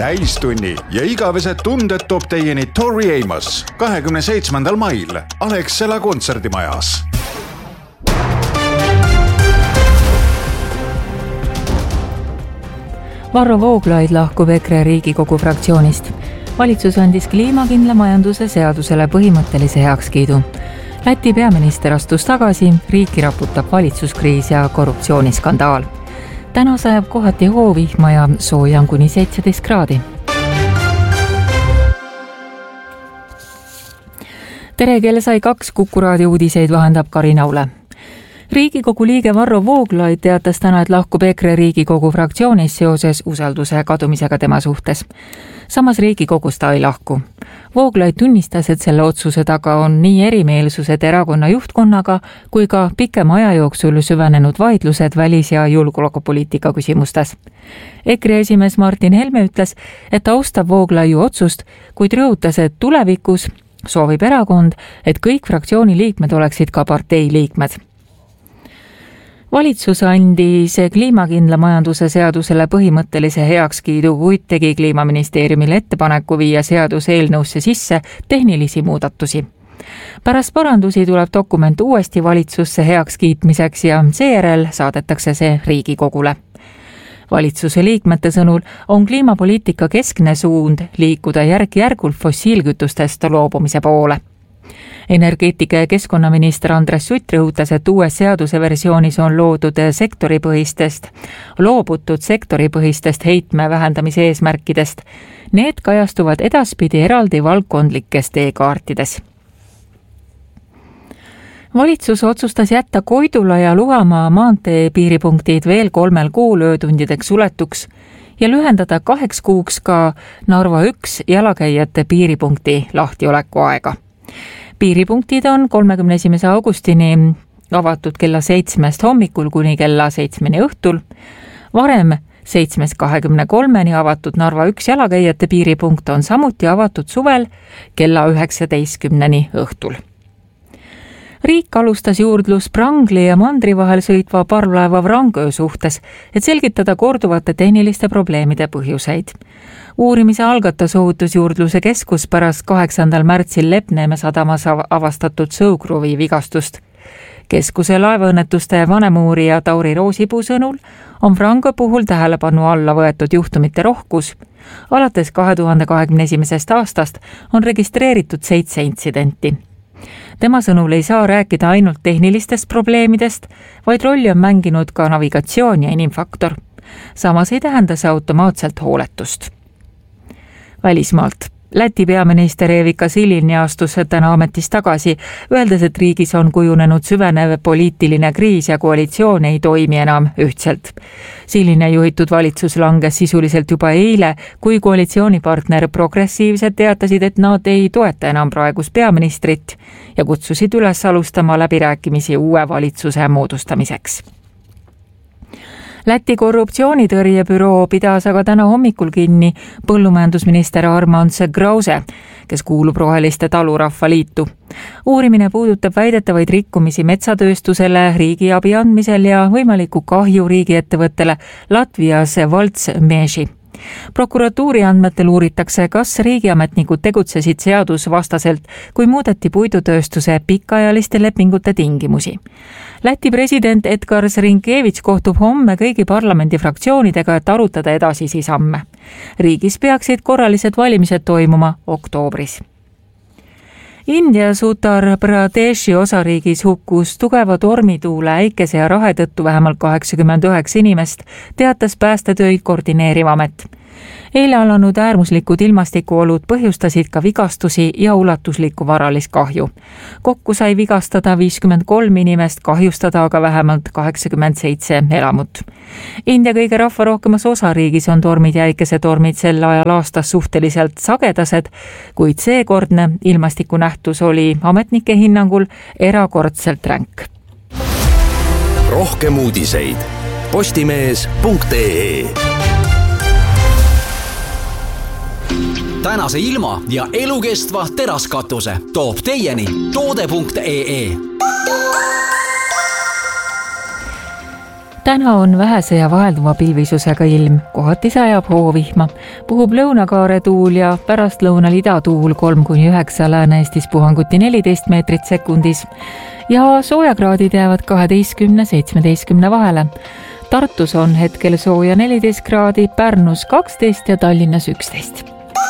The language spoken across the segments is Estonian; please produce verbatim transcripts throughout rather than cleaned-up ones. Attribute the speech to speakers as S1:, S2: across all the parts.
S1: täistunni ja igavesed tunded toob teieni Tori Amos kahekümne seitsmendal mail Alexela kontserdimajas.
S2: Varro Vooglaid lahkub EKRE Riigikogu fraktsioonist. Valitsus andis kliimakindla majanduse seadusele põhimõttelise heakskiidu. Läti peaminister astus tagasi, riiki raputab valitsuskriis ja korruptsiooniskandaal. Täna sajab kohati hoovihma ja sooja on kuni seitseteist kraadi. Tere, kelle sai kaks Kuku raadio uudiseid vahendab Karina Ule. Riigikogu liige Varro Vooglaid teatas täna, et lahkub EKRE Riigikogu fraktsioonis seoses usalduse kadumisega tema suhtes. Samas Riigikogus ta ei lahku. Vooglaid tunnistas, et selle otsuse taga on nii erimeelsused erakonna juhtkonnaga kui ka pikema aja jooksul süvenenud vaidlused välis- ja julgeolekupoliitika küsimustes. EKRE esimees Martin Helme ütles, et austab Vooglaiu otsust, kuid rõhutas, et tulevikus soovib erakond, et kõik fraktsiooni liikmed oleksid ka partei liikmed. Valitsus andis kliimakindla majanduse seadusele põhimõttelise heakskiidu, kuid tegi Kliimaministeeriumile ettepaneku viia seaduse eelnõusse sisse tehnilisi muudatusi. Pärast parandusi tuleb dokument uuesti valitsusse heakskiitmiseks ja seejärel saadetakse see Riigikogule. Valitsuse liikmete sõnul on kliimapoliitika keskne suund liikuda järk-järgult fossiilkütustest loobumise poole. Energeetika ja keskkonnaminister Andres Sutt rõhutas, et uues seaduse versioonis on loodud sektoripõhistest, loobutud sektoripõhistest heitme vähendamise eesmärkidest. Need kajastuvad edaspidi eraldi valdkondlikes teekaartides. Valitsus otsustas jätta Koidula ja Luhamaa maantee piiripunktid veel kolmel kuul öötundideks suletuks ja lühendada kaheks kuuks ka Narva üks jalakäijate piiripunkti lahtioleku aega. Piiripunktid on kolmekümne esimese augustini avatud kella seitsmest hommikul kuni kella seitsmeni õhtul. Varem seitsmest kahekümne kolmeni avatud Narva üks jalakäijate piiripunkt on samuti avatud suvel kella üheksateistkümneni õhtul. Riik alustas juurdlus Prangli ja Mandri vahel sõitva parvlaeva Vrangöö suhtes, et selgitada korduvate tehniliste probleemide põhjuseid. Uurimise algatas ohutusjuurdluse keskus pärast kaheksandal märtsil Lepneeme sadamas avastatud sõukruvi vigastust. Keskuse laevaõnnetuste vanemuurija Tauri Roosipuu sõnul on Vrangö puhul tähelepanu alla võetud juhtumite rohkus. Alates kahe tuhande kahekümne esimesest aastast on registreeritud seitse intsidenti. Tema sõnul ei saa rääkida ainult tehnilistest probleemidest, vaid rolli on mänginud ka navigatsioon ja inimfaktor. Samas ei tähenda see automaatselt hooletust. Välismaalt. Läti peaminister Evika Silini astus täna ametist tagasi, öeldes, et riigis on kujunenud süvenev poliitiline kriis ja koalitsioon ei toimi enam ühtselt. Siline juhitud valitsus langes sisuliselt juba eile, kui koalitsioonipartner progressiivsed teatasid, et nad ei toeta enam praegust peaministrit ja kutsusid üles alustama läbirääkimisi uue valitsuse moodustamiseks. Läti korruptsioonitõrjebüroo pidas aga täna hommikul kinni põllumajandusminister Armand Grause, kes kuulub Roheliste talurahva liitu. Uurimine puudutab väidetavaid rikkumisi metsatööstusele, riigiabi andmisel ja võimaliku kahju riigiettevõttele Latvias Valtsmeži. Prokuratuuri andmetel uuritakse, kas riigiametnikud tegutsesid seadusvastaselt, kui muudeti puidutööstuse pikaajaliste lepingute tingimusi. Läti president Edgar Rinkevitš kohtub homme kõigi parlamendifraktsioonidega, et arutada edasisi samme. Riigis peaksid korralised valimised toimuma oktoobris. Indias Uttar Pradeshi osariigis hukkus tugeva tormituule, äikese ja rahe tõttu vähemalt kaheksakümmend üheksa inimest, teatas päästetöid koordineeriv amet. Eile alanud äärmuslikud ilmastikuolud põhjustasid ka vigastusi ja ulatuslikku varalist kahju. Kokku sai vigastada viiskümmend kolm inimest, kahjustada aga vähemalt kaheksakümmend seitse elamut. India kõige rahvarohkemas osariigis on tormid ja äikesetormid sel ajal aastas suhteliselt sagedased, kuid seekordne ilmastikunähtus oli ametnike hinnangul erakordselt ränk.
S3: Rohkem uudiseid postimees punkt ee. Tänase ilma ja elukestva teraskatuse toob teieni toode punkt ee.
S2: täna on vähese ja vahelduva pilvisusega ilm, kohati sajab hoovihma, puhub lõunakaare tuul ja pärastlõunal idatuul kolm kuni üheksa, Lääne-Eestis puhanguti neliteist meetrit sekundis ja soojakraadid jäävad kaheteistkümne seitsmeteistkümne vahele. Tartus on hetkel sooja neliteist kraadi, Pärnus kaksteist ja Tallinnas üksteist.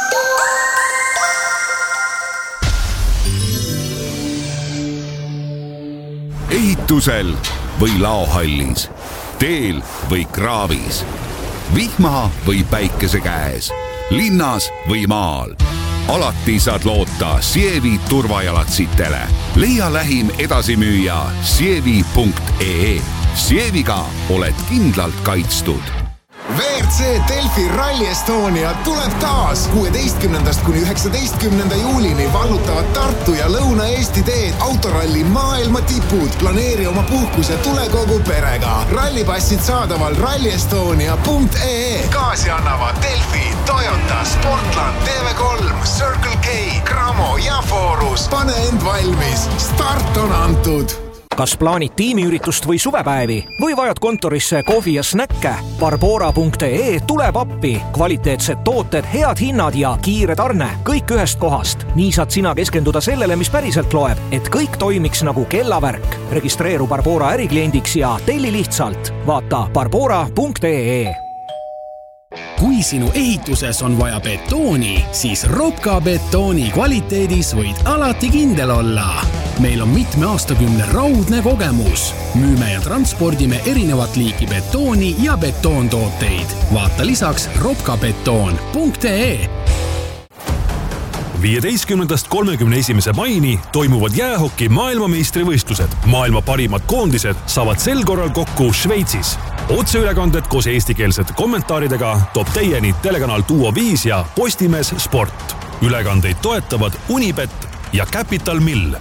S4: Ehitusel või laohallis, teel või kraavis, vihma või päikese käes, linnas või maal. Alati saad loota Sievi turvajalatsitele. Leia lähim edasimüüja sievi punkt ee. Sieviga oled kindlalt kaitstud.
S5: V R C Delfi Rally Estonia tuleb taas kuueteistkümnendast kuni üheksateistkümnenda juulini vallutavad Tartu ja Lõuna-Eesti teed autoralli maailma tipud. Planeeri oma puhkuse tule kogu perega. Rallipassid saadaval rally estonia punkt ee. Kaasi annavad Delfi, Toyota, Sportland, T V kolm, Circle K, Cramo ja Forus. Pane end valmis. Start on antud.
S6: Kas plaanid tiimiüritust või suvepäevi või vajad kontorisse kohvi ja snäkke? Barbora punkt ee tuleb appi. Kvaliteetsed tooted, head hinnad ja kiire tarne. Kõik ühest kohast. Nii saad sina keskenduda sellele, mis päriselt loeb, et kõik toimiks nagu kellavärk. Registreeru Barbora ärikliendiks ja telli lihtsalt. Vaata barbora punkt ee.
S7: Kui sinu ehituses on vaja betooni, siis Ropka betooni kvaliteedis võid alati kindel olla. Meil on mitme aastakümne raudne kogemus. Müüme ja transpordime erinevat liiki betooni ja betoontooteid. Vaata lisaks ropka betoon punkt ee.
S8: viieteistkümnendast kolmekümne esimese maini toimuvad jäähoki maailmameistrivõistlused. Maailma parimad koondised saavad sel korral kokku Šveitsis. Otseülekanded koos eestikeelsete kommentaaridega toob teieni telekanal Duo viis ja Postimees Sport. Ülekandeid toetavad Unibet ja Capital Mill.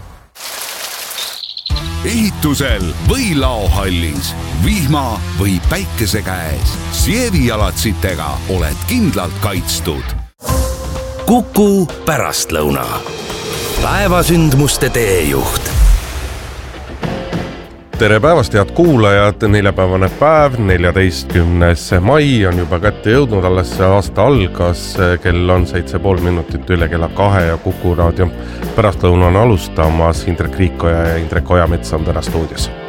S4: Ehitusel või laohallis, vihma või päikese käes, Sievi jalatsitega oled kindlalt kaitstud.
S3: Kuku pärastlõuna. Päevasündmuste teejuht.
S9: Tere päevast, head kuulajad, neljapäevane päev, neljateistkümnes mai on juba kätte jõudnud, alles see aasta algas, kell on seitse pool minutit üle kella kahe ja Kuku raadio pärastlõuna on alustamas. Indrek Riikoja ja Indrek Ojamets on täna stuudios.